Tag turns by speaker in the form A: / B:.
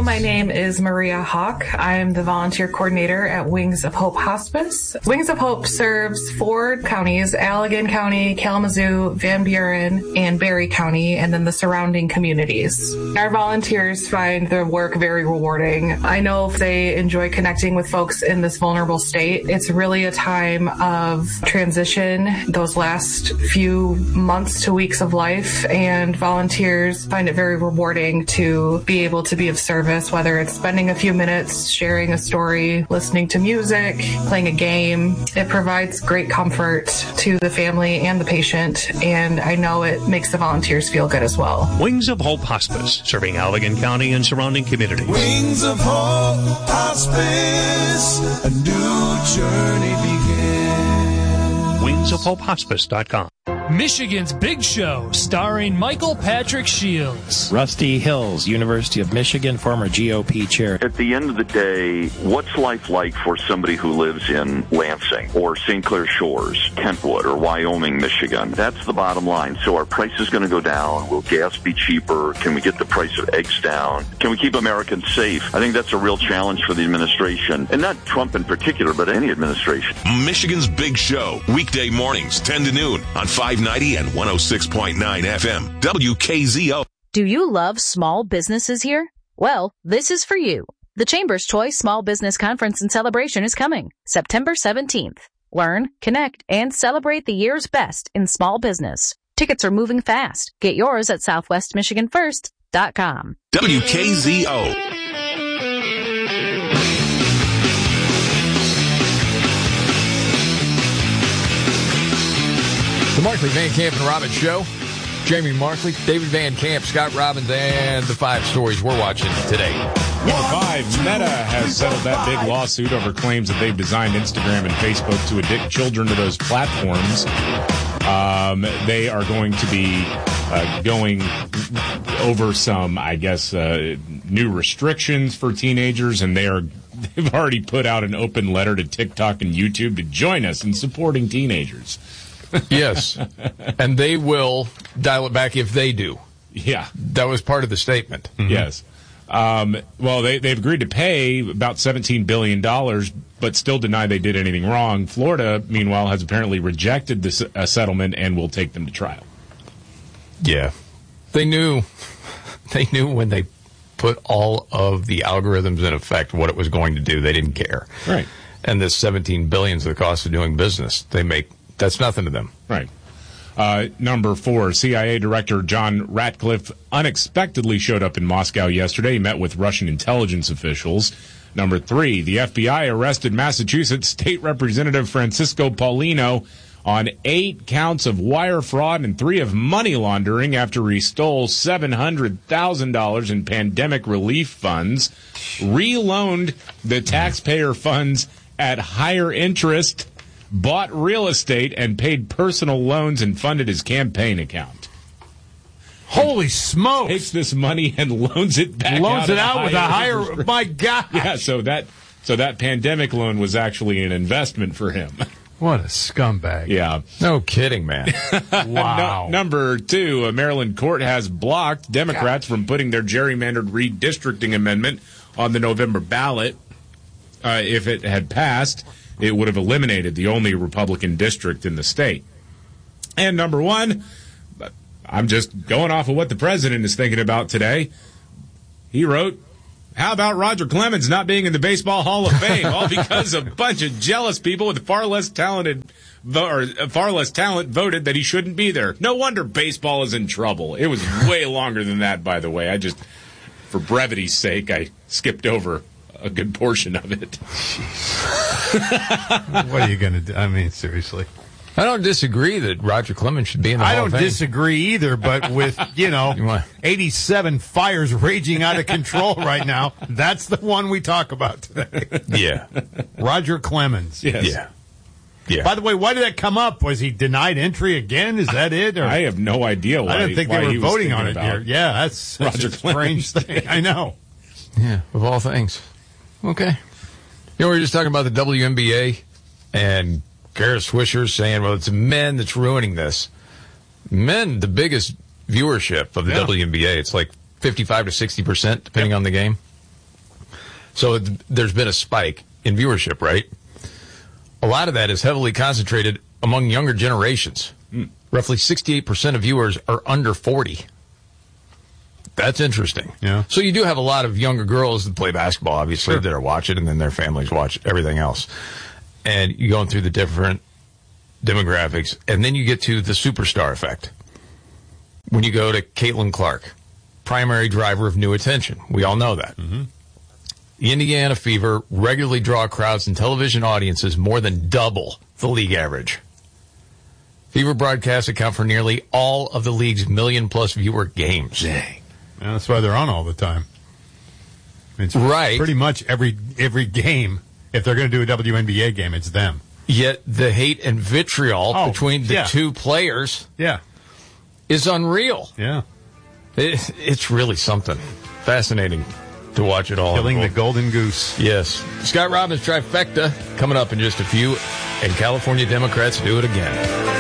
A: my name is Maria Hawk. I'm the volunteer coordinator at Wings of Hope Hospice. Wings of Hope serves 4 counties, Allegan County, Kalamazoo, Van Buren, and Berry County, and then the surrounding communities. Our volunteers find their work very rewarding. I know they enjoy connecting with folks in this vulnerable state. It's really a time of transition, those last few months to weeks of life, and volunteers find it very rewarding to be able to be of service, whether it's spending a few minutes sharing a story, listening to music, playing a game. It provides great comfort to the family and the patient, and I know it makes the volunteers feel good as well.
B: Wings of Hope Hospice, serving Allegan County and surrounding communities.
C: Wings of Hope Hospice, a new journey begins.
B: WingsOfHopeHospice.com.
D: Michigan's Big Show, starring Michael Patrick Shields.
E: Rusty Hills, University of Michigan, former GOP chair.
F: At the end of the day, what's life like for somebody who lives in Lansing or St. Clair Shores, Kentwood, or Wyoming, Michigan? That's the bottom line. So our price is going to go down. Will gas be cheaper? Can we get the price of eggs down? Can we keep Americans safe? I think that's a real challenge for the administration, and not Trump in particular, but any administration.
G: Michigan's Big Show, weekday mornings, 10 to noon on 590 and 106.9 FM, WKZO.
H: Do you love small businesses here? Well, this is for you. The Chamber's Choice Small Business Conference and Celebration is coming September 17th. Learn, connect, and celebrate the year's best in small business. Tickets are moving fast. Get yours at southwestmichiganfirst.com.
G: WKZO.
I: The Markley, Van Camp, and Robbins Show. Jamie Markley, David Van Camp, Scott Robbins, and the 5 stories we're watching today.
J: Number 5, Meta has settled that big lawsuit over claims that they've designed Instagram and Facebook to addict children to those platforms. They are going to be going over some, I guess, new restrictions for teenagers, and they've already put out an open letter to TikTok and YouTube to join us in supporting teenagers.
I: Yes, and they will dial it back if they do.
J: Yeah.
I: That was part of the statement.
J: Mm-hmm. Yes. Well, they've agreed to pay about $17 billion, but still deny they did anything wrong. Florida, meanwhile, has apparently rejected this settlement and will take them to trial.
I: Yeah. They knew when they put all of the algorithms in effect what it was going to do. They didn't care.
J: Right.
I: And this $17 billion is the cost of doing business. That's nothing to them.
J: Right. Number 4, CIA Director John Ratcliffe unexpectedly showed up in Moscow yesterday. He met with Russian intelligence officials. Number 3, the FBI arrested Massachusetts State Representative Francisco Paulino on 8 counts of wire fraud and 3 of money laundering after he stole $700,000 in pandemic relief funds, reloaned the taxpayer funds at higher interest, bought real estate, and paid personal loans and funded his campaign account.
K: Holy smokes!
J: Takes this money and loans it back.
K: Loans it out with a higher. My God!
J: Yeah, so that pandemic loan was actually an investment for him.
K: What a scumbag!
I: Yeah, no kidding, man.
K: Wow.
J: Number 2, a Maryland court has blocked Democrats from putting their gerrymandered redistricting amendment on the November ballot. If it had passed, it would have eliminated the only Republican district in the state. And number 1, I'm just going off of what the president is thinking about today. He wrote, "How about Roger Clemens not being in the Baseball Hall of Fame? All because a bunch of jealous people with far less talent voted that he shouldn't be there. No wonder baseball is in trouble." It was way longer than that, by the way. For brevity's sake, I skipped over a good portion of it.
K: What are you going to do? I mean, seriously.
I: I don't disagree that Roger Clemens should be in the Hall of Fame.
K: I don't disagree either, but with, 87 fires raging out of control right now, that's the one we talk about today.
I: Yeah.
K: Roger Clemens.
J: Yes.
I: Yeah.
K: By the way, why did that come up? Was he denied entry again? Is that it? Or?
J: I have no idea why.
K: I didn't think they were voting on it here. Yeah, that's
J: Roger
K: a strange thing. I know.
I: Yeah, of all things. Okay. We were just talking about the WNBA and Garrett Swisher saying, well, it's men that's ruining this. Men, the biggest viewership of the WNBA. It's like 55 to 60%, depending on the game. So there's been a spike in viewership, right? A lot of that is heavily concentrated among younger generations. Roughly 68% of viewers are under 40. That's interesting.
K: Yeah.
I: So you do have a lot of younger girls that play basketball, obviously, that are watching, and then their families watch everything else. And you're going through the different demographics, and then you get to the superstar effect. When you go to Caitlin Clark, primary driver of new attention. We all know that.
K: Mm-hmm.
I: The Indiana Fever regularly draw crowds and television audiences more than double the league average. Fever broadcasts account for nearly all of the league's million-plus viewer games.
K: Dang. Yeah, that's why they're on all the time. It's
I: right.
K: Pretty much every game, if they're going to do a WNBA game, it's them.
I: Yet the hate and vitriol between the two players is unreal.
K: Yeah.
I: It's really something. Fascinating to watch it all.
K: Killing the golden goose.
I: Yes. Scott Robbins trifecta coming up in just a few, and California Democrats do it again.